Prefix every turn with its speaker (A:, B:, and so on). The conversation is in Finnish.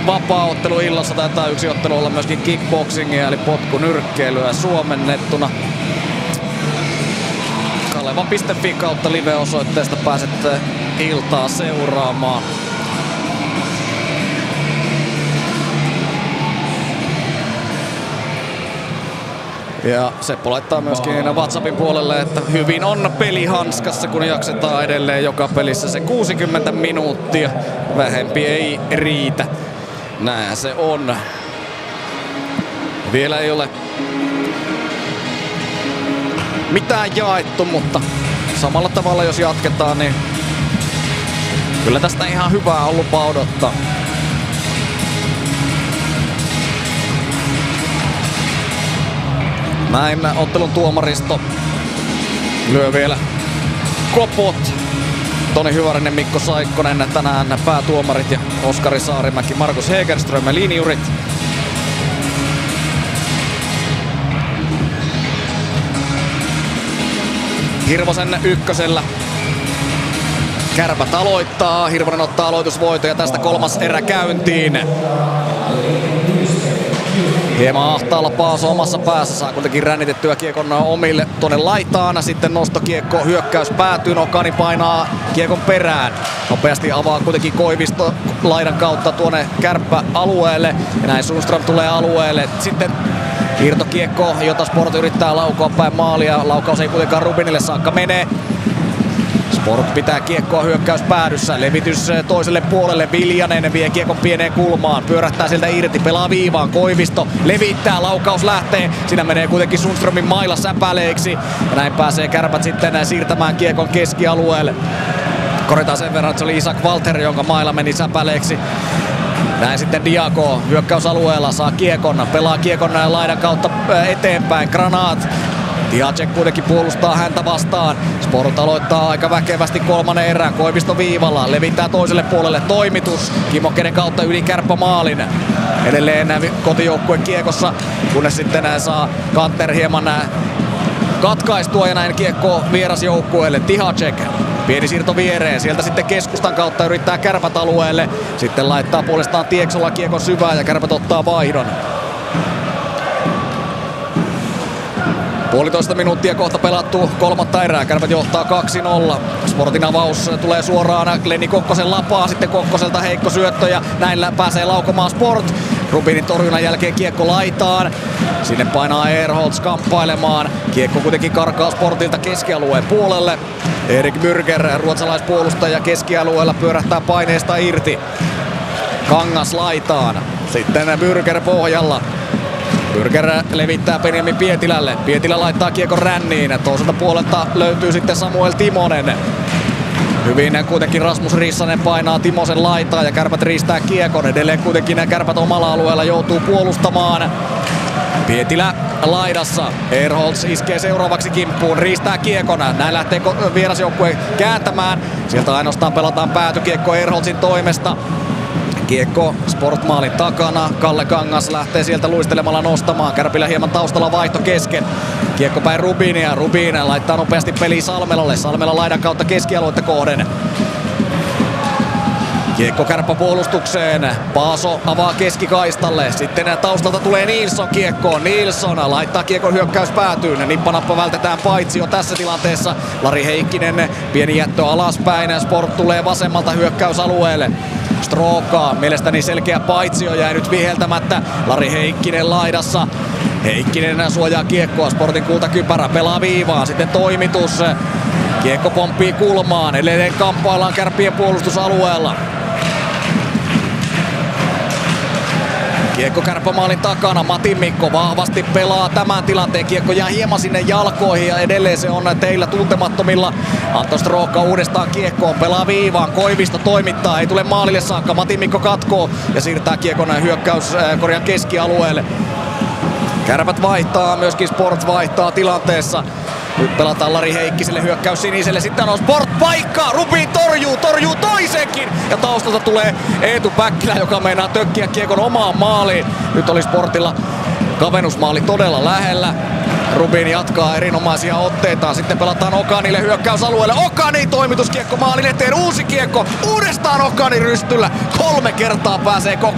A: vapaa-ottelu illassa. Taitaa yksi ottelu olla myöskin kickboxingia eli potkunyrkkeilyä suomennettuna. Kaleva.fi kautta live-osoitteesta pääsette iltaa seuraamaan. Ja Seppo laittaa myöskin WhatsAppin puolelle, että hyvin on peli hanskassa, kun jaksetaan edelleen joka pelissä se 60 minuuttia. Vähempi ei riitä. Näin se on. Vielä ei ole mitään jaettu, mutta samalla tavalla jos jatketaan, niin kyllä tästä ihan hyvää on lupa odottaa. Näin ottelun tuomaristo lyö vielä kopot. Toni Hyvärinen, Mikko Saikkonen tänään päätuomarit ja Oskari Saarimäki, Markus Hegerström ja linjurit. Hirvosen ykkösellä Kärpät aloittaa. Hirvonen ottaa aloitusvoiton ja tästä kolmas erä käyntiin. Hieman ahtaalla Paaso omassa päässä, saa kuitenkin rännitettyä kiekon omille tuonne laitaan. Sitten nostokiekko, hyökkäys päätyy, Okani painaa kiekon perään. Nopeasti avaa kuitenkin Koivisto laidan kautta tuonne kärppäalueelle. Ja näin Sundström tulee alueelle. Sitten irtokiekko, jota Sport yrittää laukoa päin maalia. Laukaus ei kuitenkaan Rubinille saakka mene. Sport pitää kiekkoa hyökkäyspäädyssä. Levitys toiselle puolelle. Viljanen vie kiekon pieneen kulmaan. Pyörähtää sieltä irti. Pelaa viivaan. Koivisto levittää. Laukaus lähtee. Siinä menee kuitenkin Sundströmin maila säpäleiksi. Ja näin pääsee Kärpät sitten siirtämään kiekon keskialueelle. Korjataan sen verran, että se oli Isak Walter, jonka maila meni säpäleiksi. Näin sitten Diago hyökkäysalueella saa kiekon. Pelaa kiekon laidan kautta eteenpäin. Granat. Tihacek kuitenkin puolustaa häntä vastaan. Sport aloittaa aika väkevästi kolmannen erän. Koivisto viivalla. Levittää toiselle puolelle toimitus. Kimmokkenen kautta yli kärppämaalin. Edelleen kotijoukkueen kiekossa. Kunnes sitten saa Kanter hieman katkaistua ja näin kiekko vierasjoukkueelle. Tihacek. Pieni siirto viereen. Sieltä sitten keskustan kautta yrittää Kärpät alueelle. Sitten laittaa puolestaan Tieksola kiekon syvään ja Kärpät ottaa vaihdon. 1,5 minuuttia kohta pelattu kolmatta erää. Kärpät johtaa 2-0. Sportin avaus tulee suoraan Glenni Kokkosen lapaa. Sitten Kokkoselta heikko syöttö ja näin pääsee laukomaan Sport. Rubinin torjunnan jälkeen kiekko laitaan. Sinne painaa Ehrholz kamppailemaan. Kiekko kuitenkin karkaa Sportilta keskialueen puolelle. Erik Bürger, ruotsalaispuolustaja keskialueella, pyörähtää paineesta irti. Kangas laitaan. Sitten Bürger pohjalla. Bürger levittää Benjamin Pietilälle. Pietilä laittaa kiekon ränniin. Toiselta puolelta löytyy sitten Samuel Timonen. Hyvin kuitenkin Rasmus Rissanen painaa Timosen laitaa ja Kärpät riistää kiekon. Edelleen kuitenkin Kärpät omalla alueella joutuu puolustamaan. Pietilä laidassa. Ehrholz iskee seuraavaksi kimppuun. Riistää kiekon. Näin lähtee vierasjoukkue kääntämään. Sieltä ainoastaan pelataan päätykiekko Ehrholzin toimesta. Kiekko Sportmaalin takana. Kalle Kangas lähtee sieltä luistelemalla nostamaan. Kärpillä hieman taustalla vaihto kesken. Kiekko päin Rubinia. Rubin laittaa nopeasti peliä Salmelalle. Salmela laidan kautta keskialuetta kohden. Kiekko kärppäpuolustukseen. Paaso avaa keskikaistalle. Sitten taustalta tulee Nilsson kiekkoon. Nilsson laittaa kiekon hyökkäys päätyyn. Nippanappa vältetään paitsi jo tässä tilanteessa. Lari Heikkinen pieni jättö alaspäin. Sport tulee vasemmalta hyökkäysalueelle. Stroka, mielestäni selkeä paitsio jäi nyt viheltämättä. Lari Heikkinen laidassa. Heikkinen suojaa kiekkoa. Sportin kultakypärä pelaa viivaan. Sitten toimitus. Kiekko pomppii kulmaan. Edelleen kamppaillaan Kärppien puolustusalueella. Kiekko kärppämaalin takana. Matin Mikko vahvasti pelaa tämän tilanteen. Kiekko jää hieman sinne jalkoihin ja edelleen se on teillä tuntemattomilla. Anto Stroka uudestaan kiekkoon. Pelaa viivaan. Koivisto toimittaa. Ei tule maalille saakka. Matin Mikko katkoo ja siirtää kiekon hyökkäyskorjan keskialueelle. Kärpät vaihtaa, myöskin Sport vaihtaa tilanteessa. Nyt pelataan Lari Heikkiselle, hyökkäys siniselle, sitten on Sport paikka, Rubin torjuu toisenkin. Ja taustalta tulee Eetu Päkkilä, joka meinaa tökkiä kiekon omaan maaliin. Nyt oli Sportilla kavennusmaali todella lähellä. Rubin jatkaa erinomaisia otteitaan, sitten pelataan Okanille hyökkäysalueelle. Okani toimituskiekko maalin eteen, uusi kiekko, uudestaan Okani rystyllä. 3 kertaa pääsee